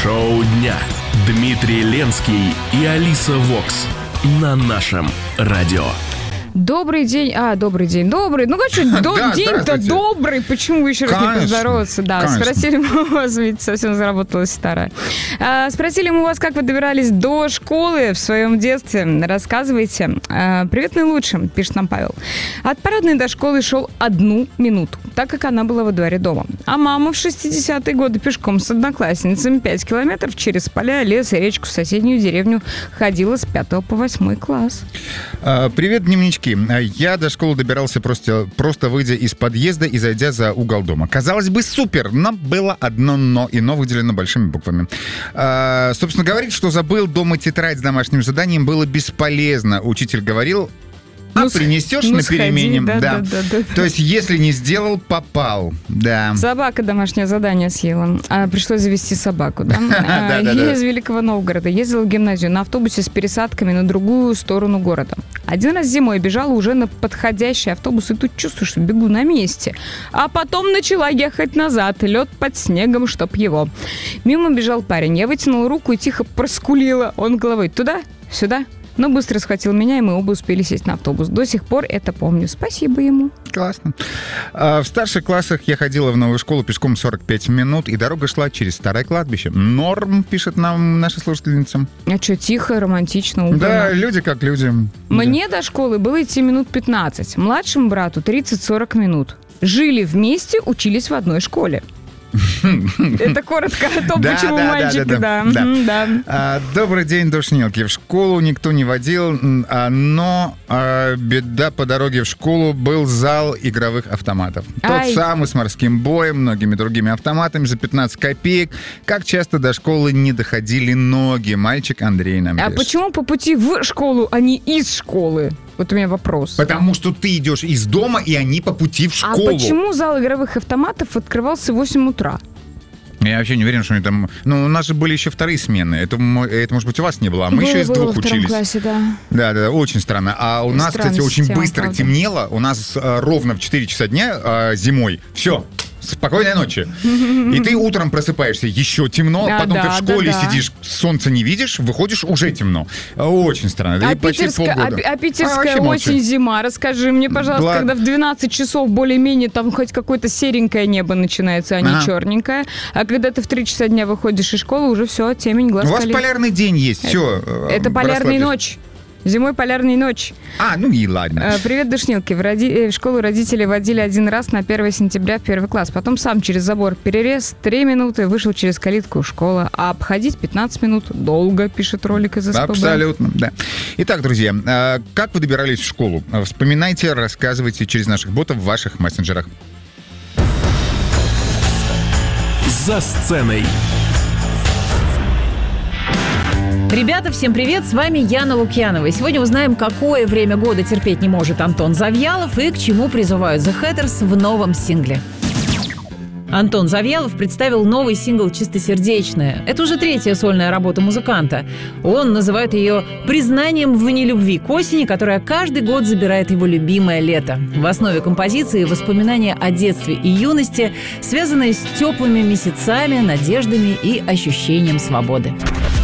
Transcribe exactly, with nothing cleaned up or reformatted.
Шоу дня. Дмитрий Ленский и Алиса Вокс на нашем радио. Добрый день. А, добрый день. Добрый. Ну, конечно, до... Да, день-то добрый. Почему вы еще раз не поздороваться? Да, конечно. Спросили мы у вас, видите, совсем заработалась старая. А, спросили мы у вас, как вы добирались до школы в своем детстве. Рассказывайте. А, привет наилучшим, пишет нам Павел. От парадной до школы шел одну минуту, так как она была во дворе дома. А мама в шестидесятые годы пешком с одноклассницами пять километров через поля, лес и речку в соседнюю деревню ходила с пятого по восьмой класс. А, привет, дневнички. Я до школы добирался просто, просто выйдя из подъезда и зайдя за угол дома. Казалось бы, супер, но было одно «но», и «но» выделено большими буквами. А, собственно, говорить, что забыл дома тетрадь с домашним заданием, было бесполезно. Учитель говорил... А ну, принесешь ну, на перемене. Да, да. Да, да, да, То есть, если не сделал, попал. Да. Собака домашнее задание съела. А, пришлось завести собаку, да? а, Я из Великого Новгорода ездила в гимназию на автобусе с пересадками на другую сторону города. Один раз зимой бежала уже на подходящий автобус, и тут чувствую, что бегу на месте. А потом начала ехать назад. Лед под снегом, чтоб его. Мимо бежал парень. Я вытянула руку и тихо проскулила. Он головой туда, сюда. Но быстро схватил меня, и мы оба успели сесть на автобус. До сих пор это помню. Спасибо ему. Классно. А в старших классах я ходила в новую школу пешком сорок пять минут, и дорога шла через старое кладбище. Норм, пишет нам наша слушательница. А что, тихо, романтично, убрано. Да, люди как люди. Мне да. до школы было идти минут пятнадцать. Младшему брату тридцать-сорок минут. Жили вместе, учились в одной школе. Это коротко о том, да, почему да, мальчики, да. да, да. да. да. А, добрый день, душнилки. В школу никто не водил, а, но а, беда по дороге в школу был зал игровых автоматов. Ай. Тот самый с морским боем, многими другими автоматами за пятнадцать копеек. Как часто до школы не доходили ноги? Мальчик Андрей нам пишет. А почему по пути в школу, а не из школы? Вот у меня вопрос. Потому что ты идешь из дома, и они по пути в школу. А почему зал игровых автоматов открывался в восемь утра? Я вообще не уверен, что они там... Ну, у нас же были еще вторые смены. Это, это может быть, у вас не было. А мы было, еще из было двух во учились. Классе, да. Да, да, очень странно. А у нас, Странная кстати, очень система, быстро правда. темнело. У нас а, ровно в четыре часа дня а, зимой. Все. Спокойной ночи. И ты утром просыпаешься, еще темно, да, потом да, ты в школе да, да. сидишь, солнца не видишь, выходишь, уже темно. Очень странно. Да а, и почти питерская, полгода. а, а питерская а, осень-зима, расскажи мне, пожалуйста, Бла... когда в двенадцать часов более-менее там хоть какое-то серенькое небо начинается, а не ага. черненькое, а когда ты в три часа дня выходишь из школы, уже все, темень, глаз У вас колен. полярный день есть, это, все. Это полярная ночь. Зимой полярная ночь. А, ну и ладно. Привет, душнилки. В, роди... в школу родители водили один раз на первое сентября в первый класс. Потом сам через забор перерез, три минуты, вышел через калитку в школу. А обходить пятнадцать минут долго, пишет ролик из СПБ. Абсолютно, да. Итак, друзья, как вы добирались в школу? Вспоминайте, рассказывайте через наших ботов в ваших мессенджерах. За сценой. Ребята, всем привет! С вами Яна Лукьянова. И сегодня узнаем, какое время года терпеть не может Антон Завьялов и к чему призывают The Hatters в новом сингле. Антон Завьялов представил новый сингл «Чистосердечная». Это уже третья сольная работа музыканта. Он называет ее признанием в нелюбви к осени, которая каждый год забирает его любимое лето. В основе композиции воспоминания о детстве и юности, связанные с теплыми месяцами, надеждами и ощущением свободы.